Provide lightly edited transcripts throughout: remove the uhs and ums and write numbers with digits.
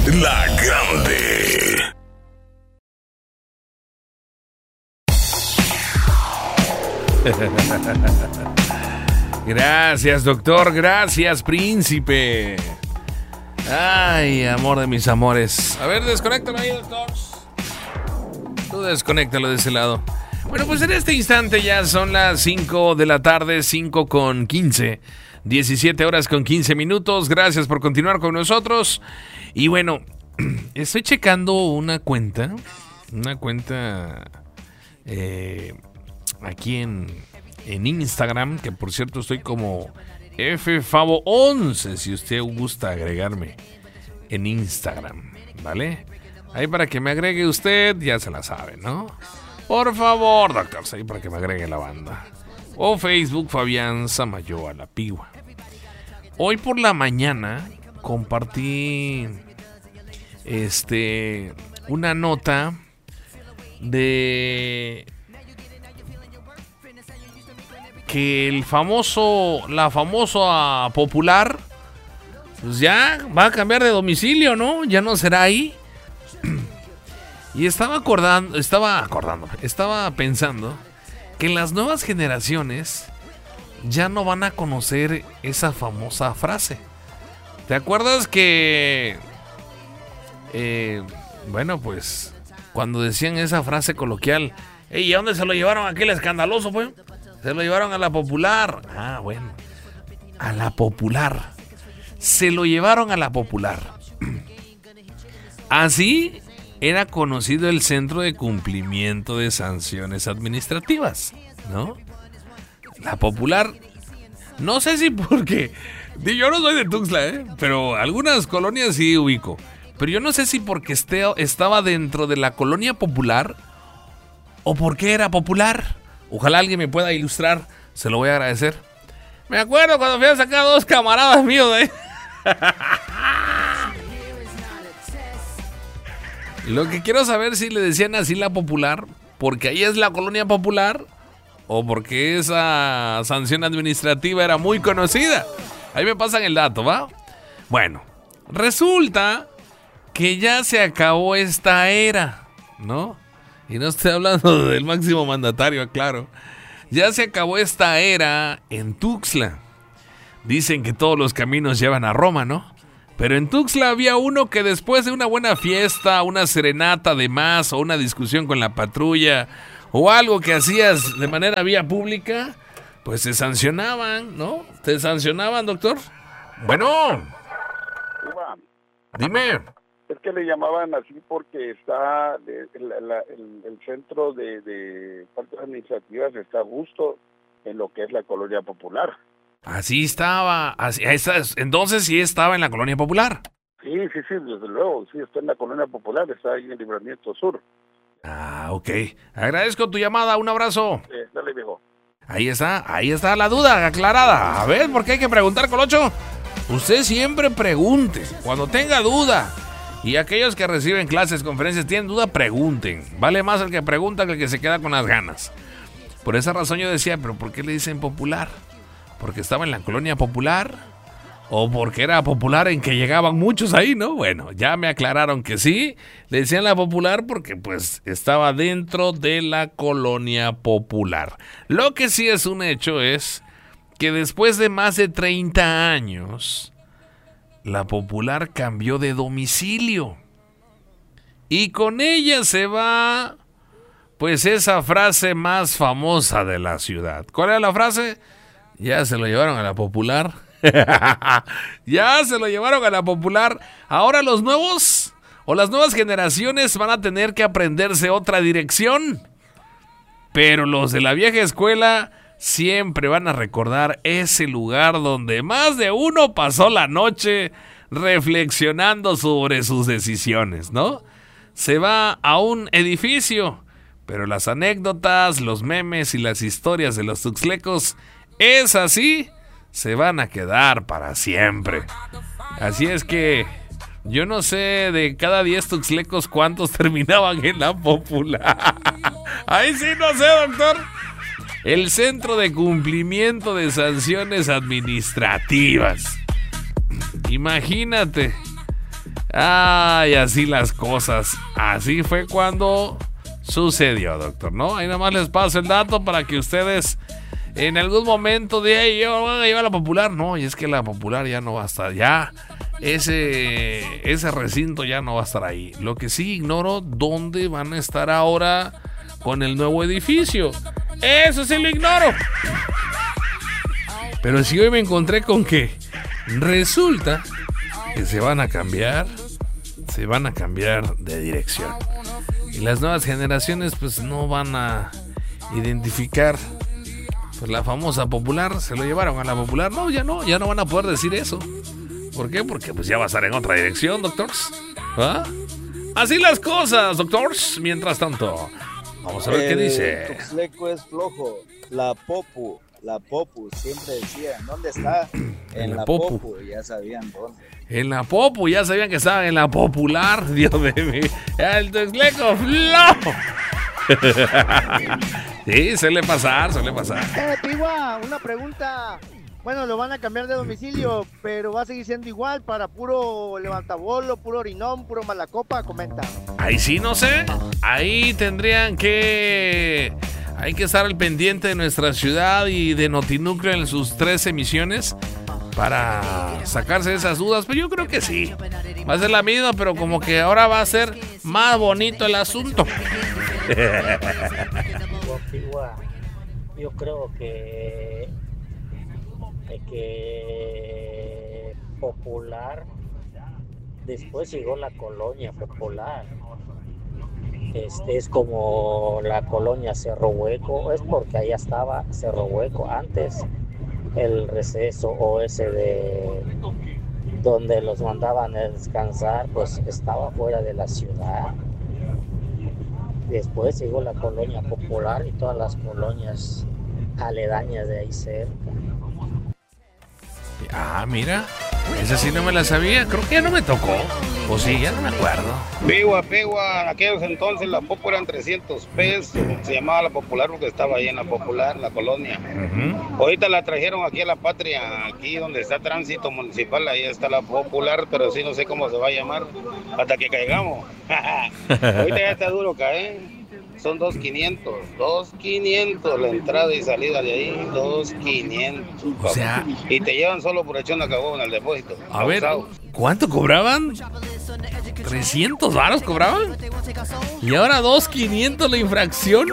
La Grande. Gracias, doctor. Gracias, príncipe. Ay, amor de mis amores. A ver, desconéctalo ahí, doctor. Tú desconéctalo de ese lado. Bueno, pues en este instante ya son las 5 de la tarde, 5:15. 17 horas con 15 minutos. Gracias por continuar con nosotros. Y bueno, estoy checando una cuenta aquí en Instagram, que por cierto estoy como FFavo11, si usted gusta agregarme en Instagram, ¿vale? Ahí para que me agregue usted, ya se la sabe, ¿no? Por favor, doctor, ahí para que me agregue la banda. O Facebook, Fabián Samayoa La Pigua. Hoy por la mañana compartí una nota de que la famosa Popular, pues ya va a cambiar de domicilio, ¿no? Ya no será ahí. Y estaba pensando que las nuevas generaciones ya no van a conocer esa famosa frase. ¿Te acuerdas que bueno, pues cuando decían esa frase coloquial, ¿y a dónde se lo llevaron aquel escandaloso, pues? Se lo llevaron a la Popular. Ah, bueno. A la Popular. Se lo llevaron a la Popular. Así era conocido el Centro de Cumplimiento de Sanciones Administrativas, ¿no? La Popular. No sé si porque... Yo no soy de Tuxtla, pero algunas colonias sí ubico. Pero yo no sé si porque estaba dentro de la colonia popular o porque era popular. Ojalá alguien me pueda ilustrar, se lo voy a agradecer. Me acuerdo cuando fui a sacar a 2 camaradas míos de... Lo que quiero saber si le decían así la Popular, porque ahí es la colonia popular, o porque esa sanción administrativa era muy conocida. Ahí me pasan el dato, ¿va? Bueno, resulta que ya se acabó esta era, ¿no? Y no estoy hablando del máximo mandatario, claro. Ya se acabó esta era en Tuxtla. Dicen que todos los caminos llevan a Roma, ¿no? Pero en Tuxtla había uno que después de una buena fiesta, una serenata de más o una discusión con la patrulla o algo que hacías de manera vía pública, pues te sancionaban, ¿no? ¿Te sancionaban, doctor? Bueno. Dime. Es que le llamaban así porque está el centro de partes administrativas está justo en lo que es la colonia popular. Así estaba, entonces sí estaba en la colonia popular. Sí, desde luego, sí está en la colonia popular, está ahí en Libramiento Sur. Ah, ok. Agradezco tu llamada, un abrazo. Dale, viejo. Ahí está la duda aclarada. A ver, ¿por qué hay que preguntar, Colocho? Usted siempre pregunte, cuando tenga duda. Y aquellos que reciben clases, conferencias, tienen duda, pregunten. Vale más el que pregunta que el que se queda con las ganas. Por esa razón yo decía, ¿pero por qué le dicen popular? ¿Porque estaba en la colonia popular? ¿O porque era popular en que llegaban muchos ahí, no? Bueno, ya me aclararon que sí. Le decían la popular porque pues estaba dentro de la colonia popular. Lo que sí es un hecho es que después de más de 30 años... la Popular cambió de domicilio. Y con ella se va, pues, esa frase más famosa de la ciudad. ¿Cuál era la frase? Ya se lo llevaron a la Popular. Ya se lo llevaron a la Popular. Ahora los nuevos o las nuevas generaciones van a tener que aprenderse otra dirección. Pero los de la vieja escuela siempre van a recordar ese lugar donde más de uno pasó la noche reflexionando sobre sus decisiones, ¿no? Se va a un edificio, pero las anécdotas, los memes y las historias de los tuxtlecos, es así, se van a quedar para siempre. Así es que yo no sé de cada 10 tuxtlecos cuántos terminaban en la Popular. Ahí sí no sé, doctor. El Centro de Cumplimiento de Sanciones Administrativas. Imagínate. Ay, así las cosas. Así fue cuando sucedió, doctor, ¿no? Ahí nada más les paso el dato para que ustedes en algún momento de ahí yo voy a llevar la Popular. No, y es que la Popular ya no va a estar. Ya ese recinto ya no va a estar ahí. Lo que sí ignoro, ¿dónde van a estar ahora con el nuevo edificio? Eso sí lo ignoro. Pero sí hoy me encontré con que resulta que se van a cambiar de dirección. Y las nuevas generaciones pues no van a identificar pues la famosa Popular. Se lo llevaron a la Popular. No, ya no van a poder decir eso. ¿Por qué? Porque pues ya va a estar en otra dirección, doctores. ¿Ah? Así las cosas, doctores. Mientras tanto, vamos a ver qué dice. El Tuxtleco es flojo. La Popu, siempre decían, ¿dónde está? En la Popu, ya sabían dónde. En la Popu, ya sabían que estaban en la Popular. Dios de mí. El Tuxtleco flojo. Sí, suele pasar. Pigua, una pregunta. Bueno, lo van a cambiar de domicilio, pero va a seguir siendo igual para puro levantabolo, puro orinón, puro malacopa, comenta. Ahí sí, no sé. Ahí tendrían que... Hay que estar al pendiente de nuestra ciudad y de Notinúcleo en sus 3 emisiones para sacarse de esas dudas. Pero yo creo que sí. Va a ser la misma, pero como que ahora va a ser más bonito el asunto. Yo creo que Popular, después llegó la Colonia Popular. Es como la colonia Cerro Hueco, es porque allá estaba Cerro Hueco antes, el receso o ese de donde los mandaban a descansar, pues estaba fuera de la ciudad. Después llegó la Colonia Popular y todas las colonias aledañas de ahí cerca. Ah, mira, esa sí no me la sabía, creo que ya no me tocó. O sí, ya no me acuerdo. Pigua, en aquellos entonces la Popo eran 300 pesos, se llamaba la Popular porque estaba ahí en la Popular, la colonia. Ahorita la trajeron aquí a la Patria, aquí donde está Tránsito Municipal, ahí está la Popular, pero sí no sé cómo se va a llamar, hasta que caigamos. Ahorita ya está duro caer. Son 2.500 la entrada y salida de ahí, 2.500. O sea, y te llevan solo por echar una cagona al depósito. A ver, ¿cuánto cobraban? 300 varos cobraban. Y ahora 2.500 la infracción.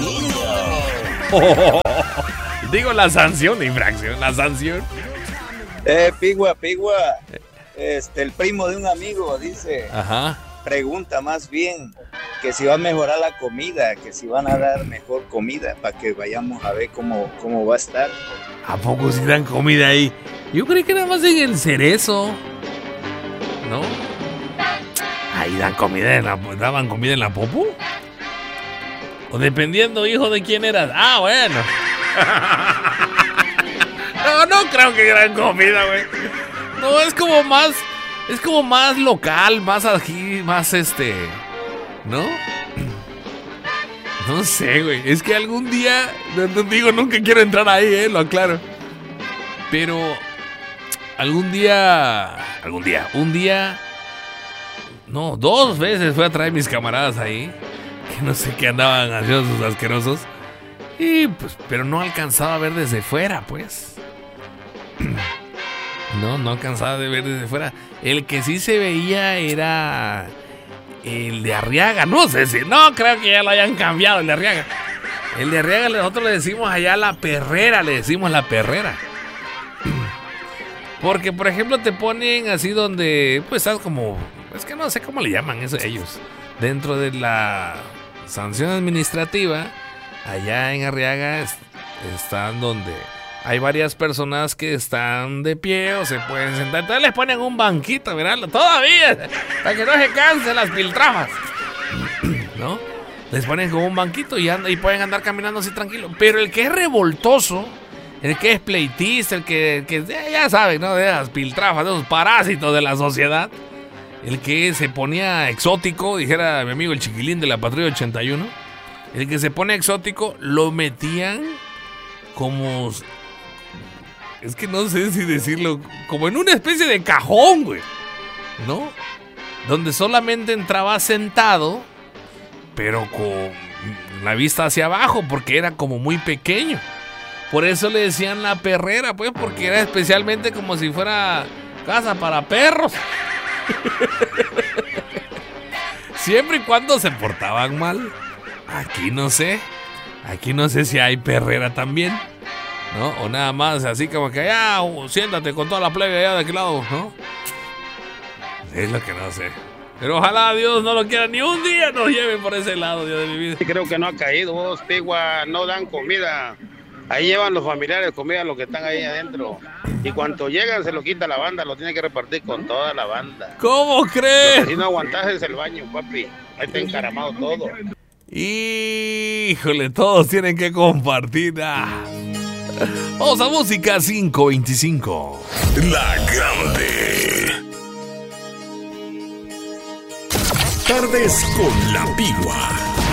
Digo la sanción, la infracción, la sanción. Pigua, el primo de un amigo dice. Ajá. Pregunta más bien que si va a mejorar la comida, que si van a dar mejor comida para que vayamos a ver cómo va a estar. ¿A poco si dan comida ahí? Yo creí que nada más en el Cerezo, ¿no? Ahí daban comida en la Popu. O dependiendo, hijo, de quién eras. Ah, bueno. No creo que dan comida, güey. No, es como más local, más aquí, más ¿no? No sé, güey. Es que algún día, digo, nunca quiero entrar ahí, lo aclaro. Pero un día, no, 2 veces fui a traer mis camaradas ahí, que no sé qué andaban haciendo sus asquerosos. Y pues, pero no alcanzaba a ver desde fuera, pues. No alcanzaba de ver desde fuera. El que sí se veía era el de Arriaga. No sé si, no creo que ya lo hayan cambiado, el de Arriaga. El de Arriaga nosotros le decimos allá la perrera, Porque, por ejemplo, te ponen así donde, pues, estás como, es que no sé cómo le llaman eso ellos. Dentro de la sanción administrativa, allá en Arriaga están donde hay varias personas que están de pie o se pueden sentar. Entonces les ponen un banquito, ¿verdad? Todavía, para que no se cansen las piltrafas, ¿no? Les ponen como un banquito y pueden andar caminando así tranquilo. Pero el que es revoltoso, el que es pleitista, el que ya saben, ¿no? De esas piltrafas, de esos parásitos de la sociedad. El que se ponía exótico, dijera mi amigo el Chiquilín de la Patrulla 81. El que se pone exótico, lo metían como... Es que no sé si decirlo, como en una especie de cajón, güey, ¿no? donde solamente entraba sentado, pero con la vista hacia abajo, porque era como muy pequeño. Por eso le decían la perrera, pues, porque era especialmente como si fuera casa para perros. Siempre y cuando se portaban mal. Aquí no sé si hay perrera también, ¿no? O nada más así como que allá, siéntate con toda la plebe allá de aquel lado, ¿no? Es lo que no sé. Pero ojalá Dios no lo quiera, ni un día nos lleve por ese lado, Dios de mi vida. Creo que no ha caído, vos, Pigua, no dan comida. Ahí llevan los familiares comida a los que están ahí adentro. Y cuando llegan se lo quita la banda, lo tiene que repartir con toda la banda. ¿Cómo crees? Si no aguantas es el baño, papi. Ahí está encaramado todo. Híjole, todos tienen que compartir. Vamos a música 525. La Grande. Tardes con la Pigua.